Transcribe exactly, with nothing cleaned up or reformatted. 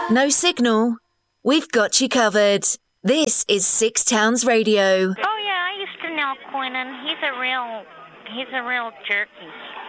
No signal? We've got you covered. This is Six Towns Radio. Oh yeah, I used to know Quinnan. He's a real, he's a real jerky.